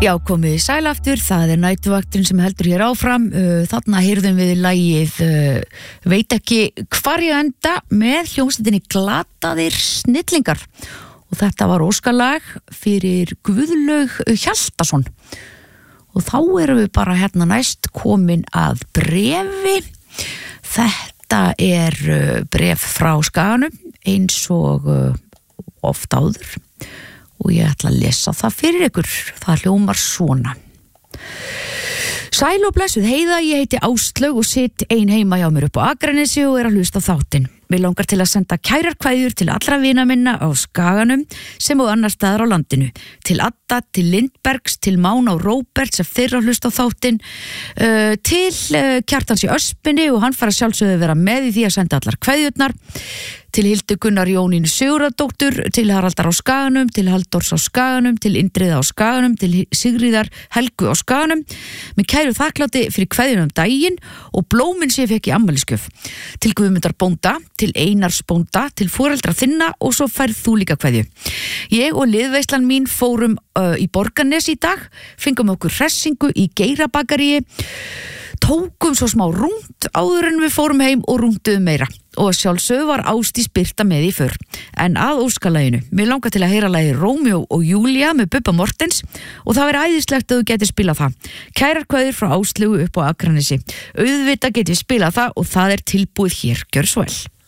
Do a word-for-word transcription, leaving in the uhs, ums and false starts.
Já, komið sæl aftur, það er næturvakturinn sem heldur hér áfram. Þarna heyrðum við lagið Veit ekki hvar ég enda með hljómsveitinni Glataðir snillingar. Og þetta var óskalag fyrir Guðlaug Hjaltason. Og þá erum við bara hérna næst komin að brefi. Þetta er bref frá Skaganum eins og oft áður. Og ég ætla að lesa það fyrir ykkur. Það hljómar svona. Sæl og blessuð Heiða, ég heiti Áslaug og sitt ein heima hjá mér upp á Akranesi og er að hlusta á þáttinn. Mér langar til að senda kærar kveðjur til allra vina minna á Skaganum sem og annar staðar á landinu. Til Adda, til Lindbergs, til Mána og Róbert sem þeirra að hlusta á þáttinn, uh, til uh, Kjartans í Öspinni og hann fara sjálfsögðu að vera með í því að senda allar kveðjurnar. Til Hildu Gunnar Jónínu Sigurðardóttur, til Haraldar á Skaganum, til Halldórs á Skaganum, til Indriða á Skaganum, til Sigríðar Helgu á Skaganum. Með kæru þakkláti fyrir kveðjunum um daginn og blómin sem ég fekk í afmælisgjöf. Til Guðmundar bónda, til Einars bónda, til foreldra þinna og svo færð þú líka kveðju. Ég og liðveislan mín fórum uh, í Borgarnes í dag, fengum okkur hressingu í Geirabakaríi, tókum svo smá rúnd áður en við fórum heim og rúnduðum meira. Og sjálfsögðu var Ásdís Birta með í för. En að óskalaginu, mér langar til að heyra lagið Rómeó og Júlía með Bubba Mortens og það verið æðislegt að þú getur spilað það. Kærar kveðjur frá Áslaugu upp á Akranesi. Auðvitað getur spilað það og það er tilbúið hér. Gjör svo vel.